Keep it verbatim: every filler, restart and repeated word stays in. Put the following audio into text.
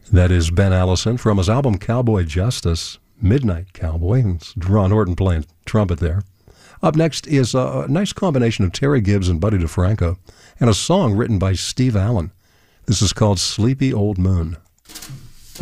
That is Ben Allison from his album Cowboy Justice, Midnight Cowboy. It's Ron Horton playing trumpet there. Up next is a nice combination of Terry Gibbs and Buddy DeFranco, and a song written by Steve Allen. This is called Sleepy Old Moon.